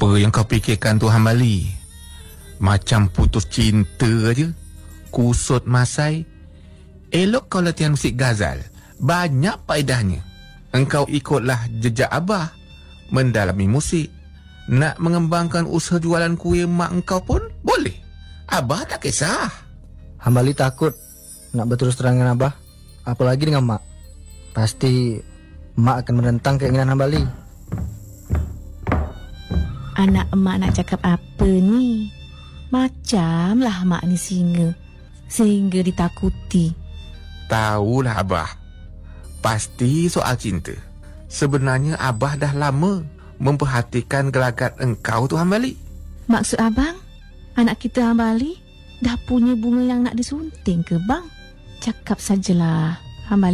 Apa yang kau fikirkan tu Hambali? Macam putus cinta je. Kusut masai. Elok kau latihan musik Ghazal. Banyak faedahnya. Engkau ikutlah jejak Abah mendalami musik. Nak mengembangkan usaha jualan kuih mak engkau pun boleh. Abah tak kisah. Hambali takut nak berterus terang dengan Abah, apalagi dengan Mak. Pasti Mak akan menentang keinginan Hambali. Anak emak nak cakap apa ni? Macamlah mak ni singa, sehingga ditakuti. Tahulah Abah. Pasti soal cinta. Sebenarnya Abah dah lama memperhatikan gelagat engkau tu Hambali. Maksud abang, anak kita Hambali dah punya bunga yang nak disunting ke bang? Cakap sajalah Hambali.